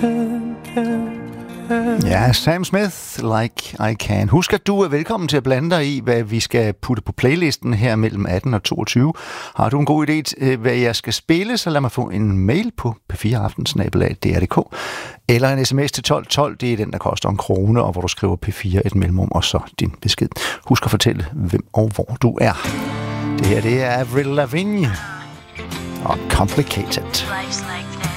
Ja, Sam Smith, Like I Can. Husk, at du er velkommen til at blande dig i, hvad vi skal putte på playlisten her mellem 18 og 22. Har du en god idé til, hvad jeg skal spille, så lad mig få en mail på p4aften@dr.dk eller en sms til 1212. Det er den, der koster 1 krone, og hvor du skriver P4 et mellemrum, og så din besked. Husk at fortælle, hvem og hvor du er. Det her, det er Avril Lavigne og Complicated. Life's like this.